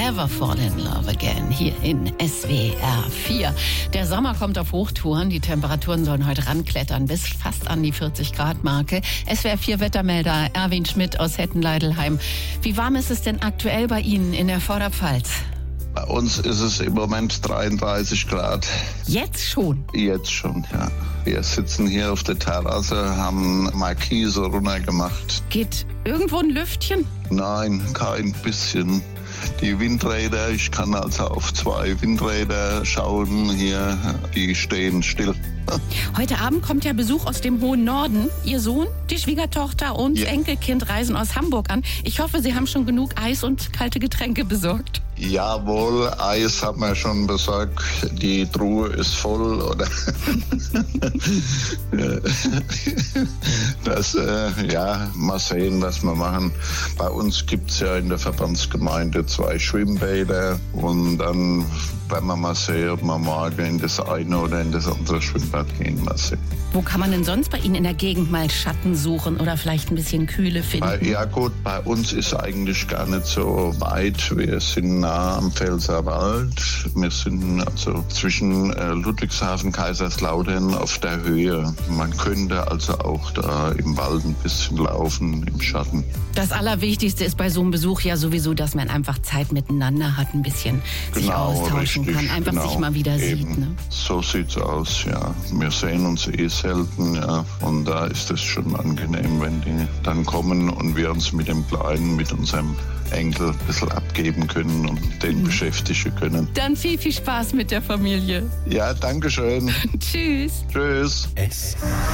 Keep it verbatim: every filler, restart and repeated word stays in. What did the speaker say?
Never Fall in Love Again hier in S W R vier. Der Sommer kommt auf Hochtouren. Die Temperaturen sollen heute ranklettern bis fast an die vierzig Grad Marke. S W R vier Wettermelder Erwin Schmidt aus Hetten-Leidelheim. Wie warm ist es denn aktuell bei Ihnen in der Vorderpfalz? Bei uns ist es im Moment dreiunddreißig Grad. Jetzt schon? Jetzt schon, ja. Wir sitzen hier auf der Terrasse, haben Markise runtergemacht. Geht irgendwo ein Lüftchen? Nein, kein bisschen. Die Windräder, ich kann also auf zwei Windräder schauen hier, die stehen still. Heute Abend kommt ja Besuch aus dem hohen Norden. Ihr Sohn, die Schwiegertochter und Ja. Enkelkind reisen aus Hamburg an. Ich hoffe, Sie haben schon genug Eis und kalte Getränke besorgt. Jawohl, Eis haben wir schon besorgt. Die Truhe ist voll, oder? das, äh, ja, mal sehen, was wir machen. Bei uns gibt es ja in der Verbandsgemeinde zwei Schwimmbäder und dann werden wir mal sehen, ob wir morgen in das eine oder in das andere Schwimmbad gehen. Mal sehen. Wo kann man denn sonst bei Ihnen in der Gegend mal Schatten suchen oder vielleicht ein bisschen Kühle finden? Bei, ja gut, bei uns ist eigentlich gar nicht so weit. Wir sind nah am Pfälzerwald. Wir sind also zwischen äh, Ludwigshafen, Kaiserslautern auf der Höhe. Man könnte also auch da im Wald ein bisschen laufen, im Schatten. Das Allerwichtigste ist bei so einem Besuch ja sowieso, dass man einfach Zeit miteinander hat, ein bisschen sich Genau, austauschen richtig, kann, einfach genau, sich mal wieder eben. sieht. Ne? So sieht's aus, ja. Wir sehen uns eh selten, ja. Und da ist es schon angenehm, wenn die dann kommen und wir uns mit dem Kleinen, mit unserem Enkel ein bisschen abgeben können und den mhm. beschäftigen können. Dann viel, viel Spaß mit der Familie. Ja, danke schön. Tschüss. Tschüss. S